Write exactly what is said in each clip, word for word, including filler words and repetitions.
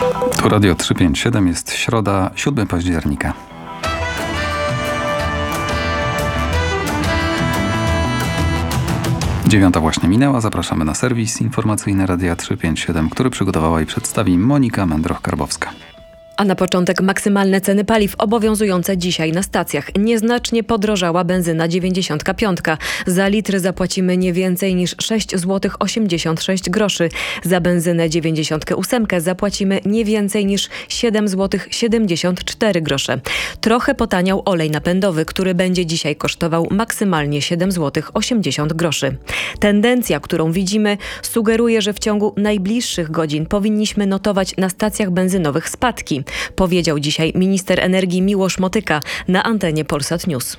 Tu Radio trzysta pięćdziesiąt siedem, jest środa, siódmego października. Dziewiąta właśnie minęła, zapraszamy na serwis informacyjny Radia trzysta pięćdziesiąt siedem, który przygotowała i przedstawi Monika Mędroch-Karbowska. A na początek maksymalne ceny paliw obowiązujące dzisiaj na stacjach. Nieznacznie podrożała benzyna dziewięćdziesiąt pięć. Za litr zapłacimy nie więcej niż sześć złotych osiemdziesiąt sześć groszy. Za benzynę dziewięćdziesiąt osiem zapłacimy nie więcej niż siedem złotych siedemdziesiąt cztery grosze. Trochę potaniał olej napędowy, który będzie dzisiaj kosztował maksymalnie siedem złotych osiemdziesiąt groszy. Tendencja, którą widzimy, sugeruje, że w ciągu najbliższych godzin powinniśmy notować na stacjach benzynowych spadki, powiedział dzisiaj minister energii Miłosz Motyka na antenie Polsat News.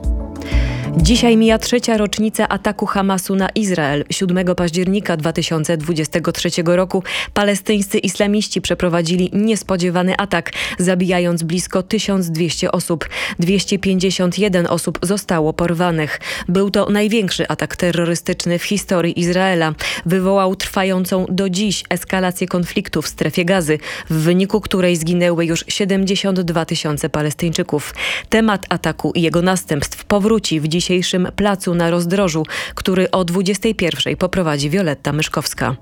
Dzisiaj mija trzecia rocznica ataku Hamasu na Izrael. siódmego października dwa tysiące dwudziestego trzeciego roku palestyńscy islamiści przeprowadzili niespodziewany atak, zabijając blisko tysiąc dwieście osób. dwieście pięćdziesiąt jeden osób zostało porwanych. Był to największy atak terrorystyczny w historii Izraela. Wywołał trwającą do dziś eskalację konfliktu w strefie Gazy, w wyniku której zginęły już siedemdziesiąt dwa tysiące Palestyńczyków. Temat ataku i jego następstw powróci w dziś dzisiejszym placu na Rozdrożu, który o dwudziestej pierwszej poprowadzi Wioletta Myszkowska.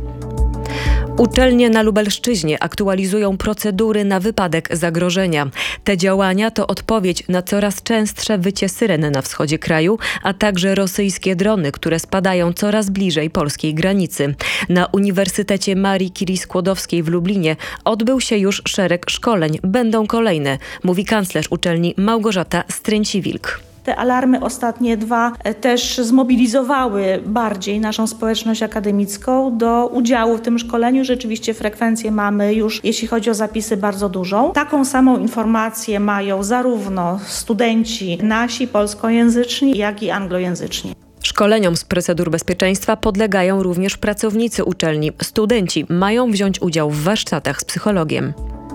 Uczelnie na Lubelszczyźnie aktualizują procedury na wypadek zagrożenia. Te działania to odpowiedź na coraz częstsze wycie syren na wschodzie kraju, a także rosyjskie drony, które spadają coraz bliżej polskiej granicy. Na Uniwersytecie Marii Curie-Skłodowskiej w Lublinie odbył się już szereg szkoleń. Będą kolejne, mówi kanclerz uczelni Małgorzata Stręci-Wilk. Te alarmy ostatnie dwa też zmobilizowały bardziej naszą społeczność akademicką do udziału w tym szkoleniu. Rzeczywiście frekwencję mamy już, jeśli chodzi o zapisy, bardzo dużą. Taką samą informację mają zarówno studenci nasi polskojęzyczni, jak i anglojęzyczni. Szkoleniom z procedur bezpieczeństwa podlegają również pracownicy uczelni. Studenci mają wziąć udział w warsztatach z psychologiem.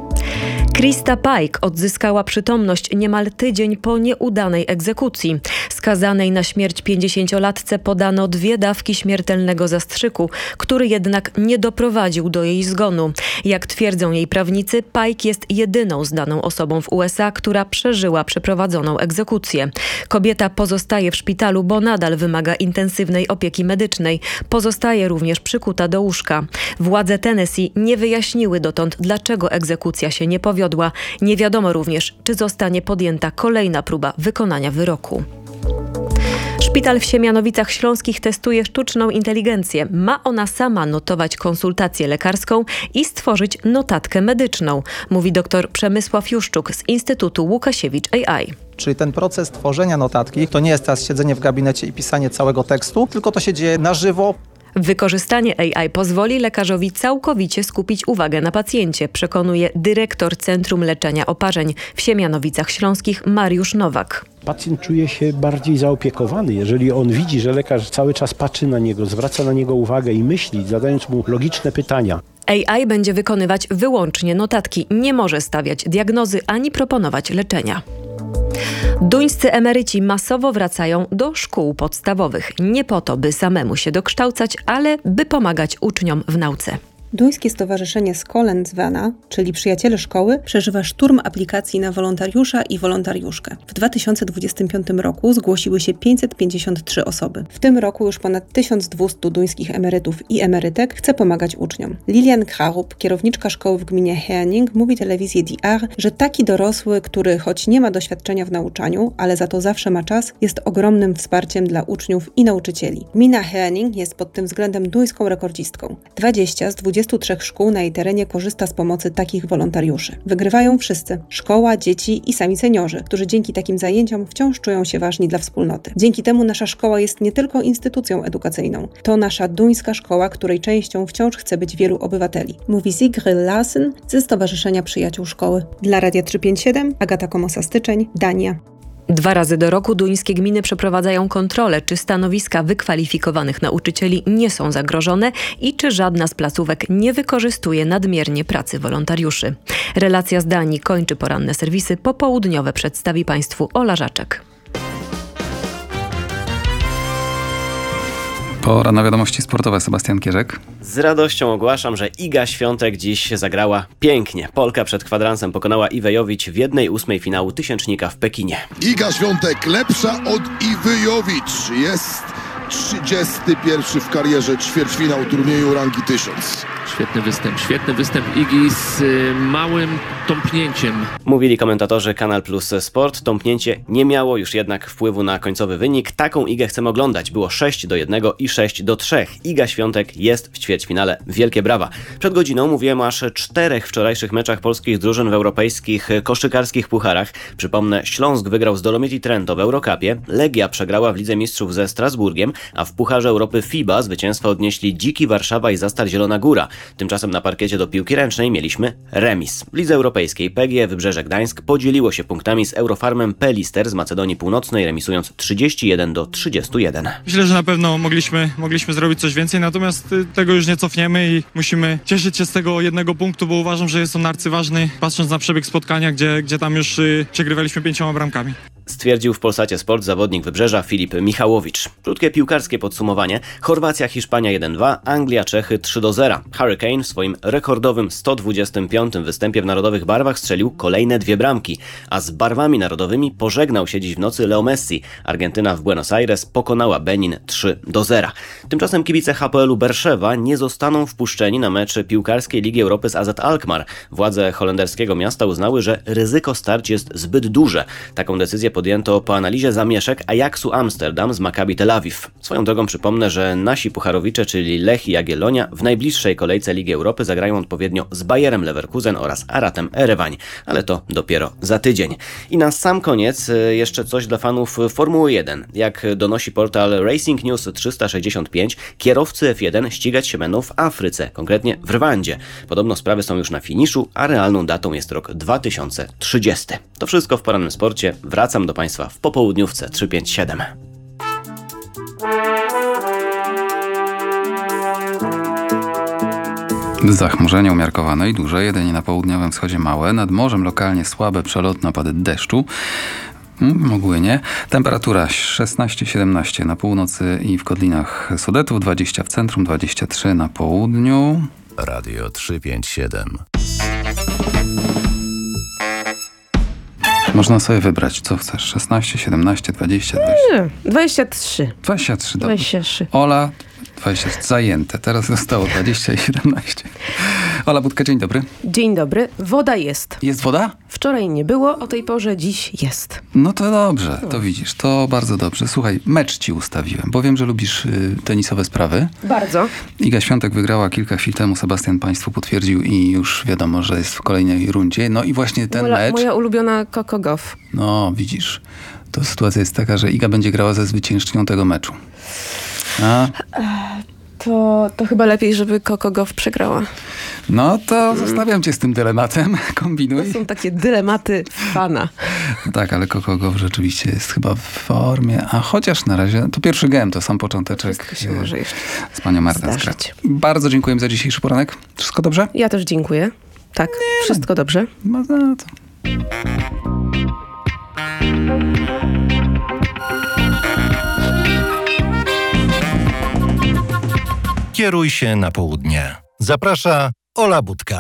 Krista Pike odzyskała przytomność niemal tydzień po nieudanej egzekucji. Skazanej na śmierć pięćdziesięciolatce podano dwie dawki śmiertelnego zastrzyku, który jednak nie doprowadził do jej zgonu. Jak twierdzą jej prawnicy, Pike jest jedyną znaną osobą w U S A, która przeżyła przeprowadzoną egzekucję. Kobieta pozostaje w szpitalu, bo nadal wymaga intensywnej opieki medycznej. Pozostaje również przykuta do łóżka. Władze Tennessee nie wyjaśniły dotąd, dlaczego egzekucja się nie powiodła. Nie wiadomo również, czy zostanie podjęta kolejna próba wykonania wyroku. Szpital w Siemianowicach Śląskich testuje sztuczną inteligencję. Ma ona sama notować konsultację lekarską i stworzyć notatkę medyczną, mówi dr Przemysław Juszczuk z Instytutu Łukasiewicz A I. Czyli ten proces tworzenia notatki to nie jest teraz siedzenie w gabinecie i pisanie całego tekstu, tylko to się dzieje na żywo. Wykorzystanie A I pozwoli lekarzowi całkowicie skupić uwagę na pacjencie, przekonuje dyrektor Centrum Leczenia Oparzeń w Siemianowicach Śląskich Mariusz Nowak. Pacjent czuje się bardziej zaopiekowany, jeżeli on widzi, że lekarz cały czas patrzy na niego, zwraca na niego uwagę i myśli, zadając mu logiczne pytania. A I będzie wykonywać wyłącznie notatki, nie może stawiać diagnozy ani proponować leczenia. Duńscy emeryci masowo wracają do szkół podstawowych. Nie po to, by samemu się dokształcać, ale by pomagać uczniom w nauce. Duńskie Stowarzyszenie Skolenzwana, czyli Przyjaciele Szkoły, przeżywa szturm aplikacji na wolontariusza i wolontariuszkę. W dwa tysiące dwudziestym piątym roku zgłosiły się pięćset pięćdziesiąt trzy osoby. W tym roku już ponad tysiąc dwieście duńskich emerytów i emerytek chce pomagać uczniom. Lilian Krarup, kierowniczka szkoły w gminie Herning, mówi telewizji D R, że taki dorosły, który choć nie ma doświadczenia w nauczaniu, ale za to zawsze ma czas, jest ogromnym wsparciem dla uczniów i nauczycieli. Gmina Herning jest pod tym względem duńską rekordzistką. dwadzieścia z dwudziestu trzech szkół na jej terenie korzysta z pomocy takich wolontariuszy. Wygrywają wszyscy. Szkoła, dzieci i sami seniorzy, którzy dzięki takim zajęciom wciąż czują się ważni dla wspólnoty. Dzięki temu nasza szkoła jest nie tylko instytucją edukacyjną. To nasza duńska szkoła, której częścią wciąż chce być wielu obywateli. Mówi Sigrid Larsen ze Stowarzyszenia Przyjaciół Szkoły. Dla Radia trzysta pięćdziesiąt siedem, Agata Komosa-Styczeń, Dania. Dwa razy do roku duńskie gminy przeprowadzają kontrolę, czy stanowiska wykwalifikowanych nauczycieli nie są zagrożone i czy żadna z placówek nie wykorzystuje nadmiernie pracy wolontariuszy. Relacja z Danii kończy poranne serwisy. Popołudniowe przedstawi Państwu Ola Żaczek. Pora na wiadomości sportowe. Sebastian Kierzek. Z radością ogłaszam, że Iga Świątek dziś zagrała pięknie. Polka przed kwadransem pokonała Iwę Jowicz w jednej ósmej finału tysięcznika w Pekinie. Iga Świątek lepsza od Iwy Jowicz. Jest trzydziesty pierwszy w karierze ćwierćfinał turnieju rangi tysiąc. Świetny występ, świetny występ Igi z y, małym tąpnięciem. Mówili komentatorzy Kanal Plus Sport. Tąpnięcie nie miało już jednak wpływu na końcowy wynik. Taką Igę chcemy oglądać. Było sześć do jednego i sześć do trzech. Iga Świątek jest w ćwierćfinale. Wielkie brawa. Przed godziną mówiłem o aż czterech wczorajszych meczach polskich drużyn w europejskich koszykarskich pucharach. Przypomnę, Śląsk wygrał z Dolomiti Trento w Eurocupie, Legia przegrała w Lidze Mistrzów ze Strasburgiem, a w Pucharze Europy FIBA zwycięstwa odnieśli Dziki Warszawa i Zastal Zielona Góra. Tymczasem na parkiecie do piłki ręcznej mieliśmy remis. W Lidze Europejskiej P G E Wybrzeże Gdańsk podzieliło się punktami z Eurofarmem Pelister z Macedonii Północnej, remisując trzydzieści jeden do trzydziestu jeden. Myślę, że na pewno mogliśmy, mogliśmy zrobić coś więcej, natomiast tego już nie cofniemy i musimy cieszyć się z tego jednego punktu, bo uważam, że jest on arcyważny, patrząc na przebieg spotkania, gdzie, gdzie tam już y, przegrywaliśmy pięcioma bramkami. Stwierdził w Polsacie Sport zawodnik Wybrzeża Filip Michałowicz. Krótkie piłkarskie podsumowanie. Chorwacja, Hiszpania jeden dwa, Anglia, Czechy trzy do zera. Hurricane w swoim rekordowym sto dwudziestym piątym występie w narodowych barwach strzelił kolejne dwie bramki, a z barwami narodowymi pożegnał się dziś w nocy Leo Messi. Argentyna w Buenos Aires pokonała Benin trzy do zera. Tymczasem kibice H P L u Berszewa nie zostaną wpuszczeni na mecz piłkarskiej Ligi Europy z A Z Alkmaar. Władze holenderskiego miasta uznały, że ryzyko starć jest zbyt duże. Taką decyzję podjęto po analizie zamieszek Ajaxu Amsterdam z Maccabi Tel Awiw. Swoją drogą przypomnę, że nasi pucharowicze, czyli Lech i Jagiellonia, w najbliższej kolejce Ligi Europy zagrają odpowiednio z Bayerem Leverkusen oraz Aratem Erewań, ale to dopiero za tydzień. I na sam koniec jeszcze coś dla fanów Formuły jeden. Jak donosi portal Racing News trzysta sześćdziesiąt pięć, kierowcy F jeden ścigać się będą w Afryce, konkretnie w Rwandzie. Podobno sprawy są już na finiszu, a realną datą jest rok dwa tysiące trzydziesty. To wszystko w porannym sporcie. Wracam do Państwa w popołudniówce trzy pięć siedem. Zachmurzenie umiarkowane i duże, jedynie na południowym wschodzie małe, nad morzem lokalnie słabe przelotne opady deszczu. Mgły Temperatura szesnaście siedemnaście na północy i w Kodlinach Sudetów, dwadzieścia w centrum, dwadzieścia trzy na południu. Radio trzysta pięćdziesiąt siedem. Można sobie wybrać, co chcesz. szesnaście, siedemnaście, dwadzieścia, dwadzieścia. Nie, dwadzieścia trzy. dwadzieścia trzy, dobrze. dwadzieścia trzy. Ola, dwadzieścia zajęte. Teraz zostało dwadzieścia i siedemnaście. Ola Budka, dzień dobry. Dzień dobry. Woda jest. Jest woda? Wczoraj nie było, o tej porze dziś jest. No to dobrze, to widzisz, to bardzo dobrze. Słuchaj, mecz ci ustawiłem, bo wiem, że lubisz y, tenisowe sprawy. Bardzo. Iga Świątek wygrała kilka chwil temu, Sebastian Państwu potwierdził i już wiadomo, że jest w kolejnej rundzie. No i właśnie ten moja, mecz... Moja ulubiona Coco Gauff. No, widzisz, to sytuacja jest taka, że Iga będzie grała ze zwyciężczynią tego meczu. A... To, to chyba lepiej, żeby Coco Gauff przegrała. No to zostawiam cię z tym dylematem. Kombinuj. To są takie dylematy fana. No tak, ale Coco Gauff rzeczywiście jest chyba w formie. A chociaż na razie, to pierwszy gem, to sam począteczek. Wszystko się może jeszcze z panią Martą Skrat. Bardzo dziękuję za dzisiejszy poranek. Wszystko dobrze? Ja też dziękuję. Tak, nie, wszystko dobrze. No to... Kieruj się na południe. Zaprasza Ola Budka.